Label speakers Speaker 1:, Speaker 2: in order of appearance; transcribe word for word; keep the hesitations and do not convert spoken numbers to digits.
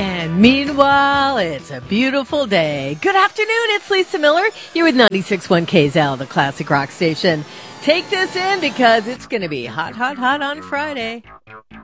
Speaker 1: And meanwhile, it's a beautiful day. Good afternoon, it's Lisa Miller. You're with ninety-six point one K Z L, the classic rock station. Take this in because it's going to be hot, hot, hot on Friday.